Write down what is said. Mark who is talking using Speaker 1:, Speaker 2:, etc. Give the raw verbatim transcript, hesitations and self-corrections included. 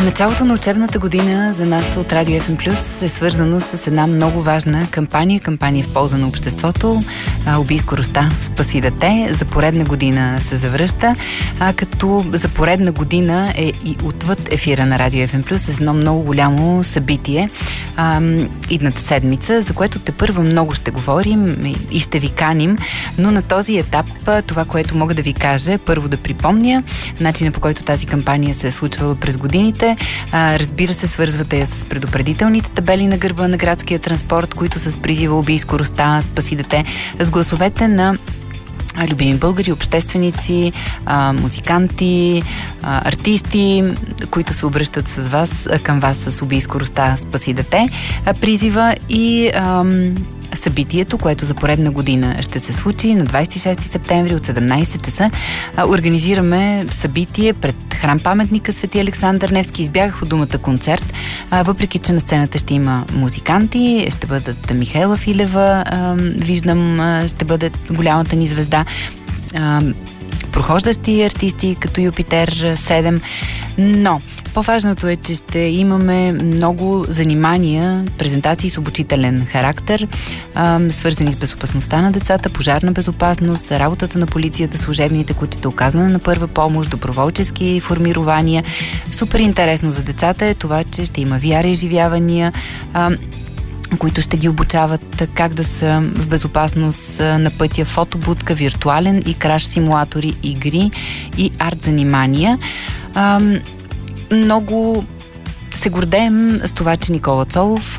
Speaker 1: Началото на учебната година за нас от Радио Еф Ем Плюс е свързано с една много важна кампания, кампания в полза на обществото. Убий скоростта, спаси дете. За поредна година се завръща, а, като за поредна година е и отвъд ефира на Радио Еф Ем Плюс с едно много голямо събитие а, идната седмица, за което тепърва много ще говорим и ще ви каним, но на този етап това, което мога да ви кажа, първо да припомня начина, по който тази кампания се е случвала през годините. А, разбира се, свързвате я с предупредителните табели на гърба на градския транспорт, които с призива убий скоростта, спаси дете, с гласовете на любими българи, общественици, а, музиканти, а, артисти, които се обръщат с вас, към вас с убий скоростта, спаси дете. А, призива и ам, събитието, което за поредна година ще се случи на двадесет и шести септември от седемнадесет часа. А, организираме събитие пред храм паметника Свети Александър Невски. Избягах от думата концерт, а, въпреки че на сцената ще има музиканти, ще бъдат Михайла Филева, а, виждам, а, ще бъде голямата ни звезда, а, прохождащи артисти като Юпитер седем, но по-важното е, че ще имаме много занимания, презентации с обучителен характер, а, свързани с безопасността на децата, пожарна безопасност, работата на полицията, служебните кучета, оказване на първа помощ, доброволчески формирования. Супер интересно за децата е това, че ще има ви ар изживявания, а, които ще ги обучават как да са в безопасност на пътя, фотобудка, виртуален и краш симулатори, игри и арт занимания. А, много се гордеем с това, че Никола Цолов,